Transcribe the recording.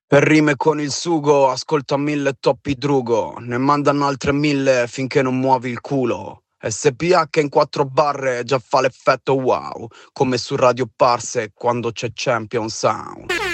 Per rime con il sugo, ascolta 1000 toppi drugo, ne mandano altre 1000 finché non muovi il culo. SPH in 4 barre già fa l'effetto wow, come su Radio Parse quando c'è Champion Sound.